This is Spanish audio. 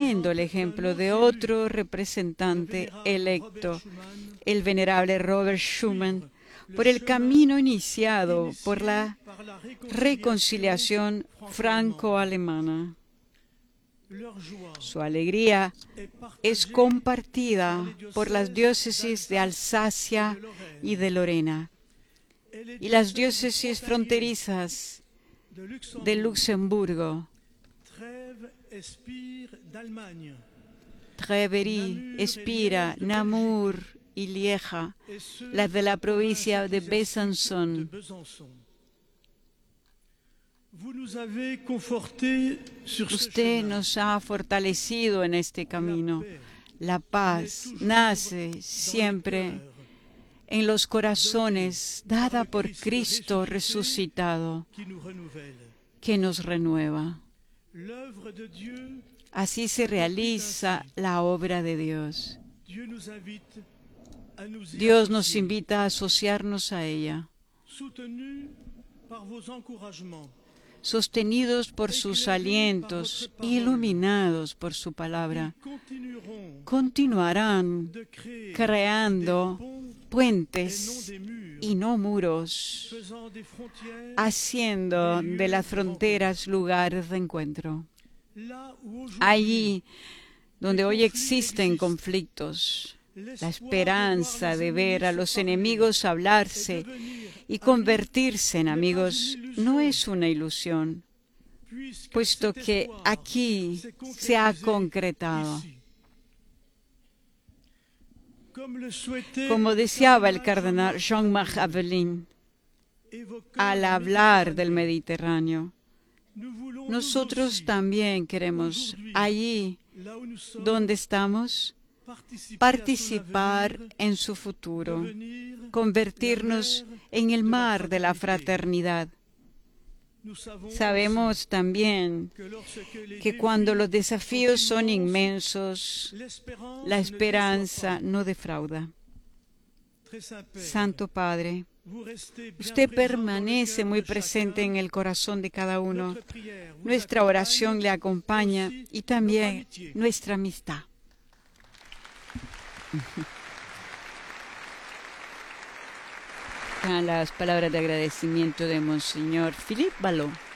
siguiendo el ejemplo de otro representante electo, el venerable Robert Schuman, por el camino iniciado por la reconciliación franco-alemana. Su alegría es compartida por las diócesis de Alsacia y de Lorena y las diócesis fronterizas de Luxemburgo, Trèveris, Espira, Namur y Lieja, las de la provincia de Besançon. Usted nos ha fortalecido en este camino. La paz nace siempre en los corazones, dada por Cristo resucitado, que nos renueva. Así se realiza la obra de Dios. Dios nos invita a asociarnos a ella. Sostenidos por sus alientos, iluminados por su palabra, continuarán creando puentes y no muros, haciendo de las fronteras lugares de encuentro. Allí donde hoy existen conflictos, la esperanza de ver a los enemigos hablarse y convertirse en amigos no es una ilusión, puesto que aquí se ha concretado. Como deseaba el cardenal Jean-Marc Aveline al hablar del Mediterráneo, nosotros también queremos, allí donde estamos, participar en su futuro, convertirnos en el mar de la fraternidad. Sabemos también que cuando los desafíos son inmensos, la esperanza no defrauda. Santo Padre, usted permanece muy presente en el corazón de cada uno. Nuestra oración le acompaña y también nuestra amistad. Las palabras de agradecimiento de Monseñor Philippe Ballot.